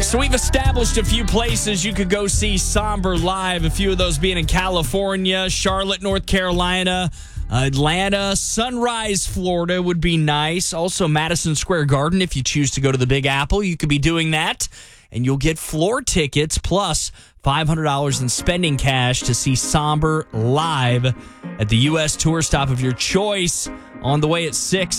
So we've established a few places you could go see Somber live, a few of those being in California, Charlotte, North Carolina, Atlanta, Sunrise, Florida would be nice. Also, Madison Square Garden, if you choose to go to the Big Apple, you could be doing that. And you'll get floor tickets plus $500 in spending cash to see Somber live at the U.S. tour stop of your choice on the way at 6.